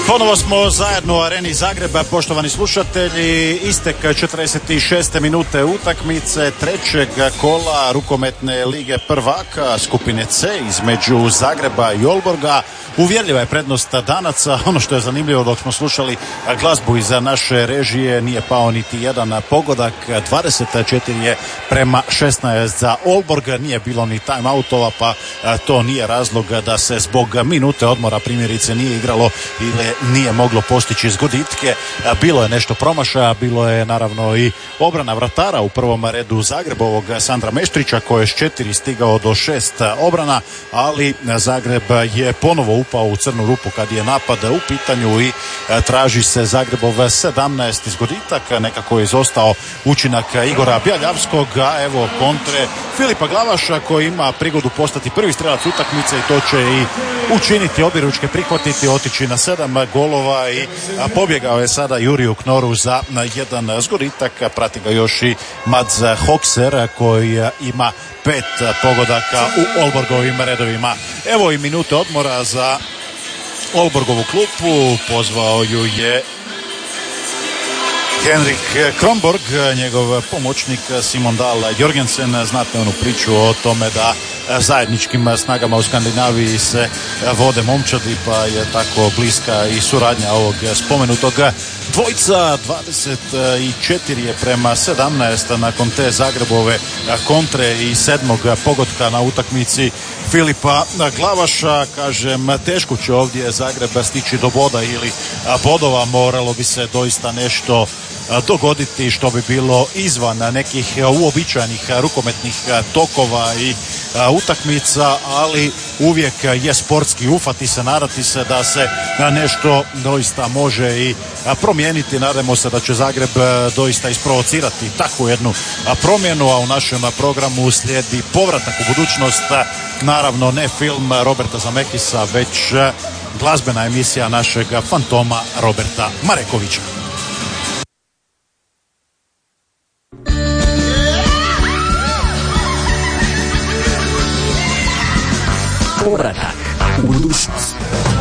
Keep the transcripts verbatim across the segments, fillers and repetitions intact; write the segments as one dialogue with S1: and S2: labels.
S1: Ponovo smo zajedno u Areni Zagreba, poštovani slušatelji. Istek četrdeset šeste minute utakmice trećeg kola rukometne lige prvaka skupine C između Zagreba i Olborga. Uvjerljiva je prednost Danaca. Ono što je zanimljivo, dok smo slušali glazbu iz naše režije, nije pao niti jedan pogodak. dvadeset četiri je prema šesnaest za Olborg. Nije bilo ni time outova, pa to nije razlog da se zbog minute odmora primjerice nije igralo ili nije moglo postići zgoditke. Bilo je nešto promašaja, bilo je naravno i obrana vratara, u prvom redu Zagrebovog Sandra Meštrića koji je s četiri stigao do šest obrana, ali Zagreb je ponovo upao u crnu rupu kad je napad u pitanju i traži se Zagrebov sedamnaesti zgoditak. Nekako je izostao učinak Igora Bjeljavskog, a evo kontre Filipa Glavaša koji ima prigodu postati prvi strelac utakmice i to će i učiniti, objeručke prihvatiti, otići na sedam golova i pobjegao je sada Juriju Knoru za jedan zgoditak. Prati ga još i Mads Hokser koji ima pet pogodaka u Olborgovim redovima. Evo i minute odmora za Olborgovu klupu. Pozvao ju je Henrik Kronborg, njegov pomoćnik Simon Dahl Jorgensen. Znate onu priču o tome da zajedničkim snagama u Skandinaviji se vode momčadi, pa je tako bliska i suradnja ovog spomenutog dvojca. dvadeset četiri je prema sedamnaest nakon te Zagrebove kontre i sedmog pogotka na utakmici Filipa Glavaša. Kažem, teško će ovdje Zagreb stići do boda ili bodova. Moralo bi se doista nešto dogoditi što bi bilo izvan nekih uobičajenih rukometnih tokova i utakmica, ali uvijek je sportski ufati se, nadati se da se nešto doista može i promijeniti. Nadamo se da će Zagreb doista isprovocirati takvu jednu promjenu, a u našem programu slijedi povratak u budućnost. Naravno ne film Roberta Zamekisa, već glazbena emisija našeg fantoma Roberta Marekovića.
S2: Povratak u budućnost.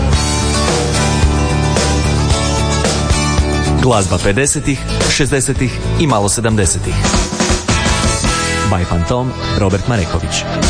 S2: Glazba pedesetih, šezdesetih i malo sedamdesetih. By Fantom Robert Mareković.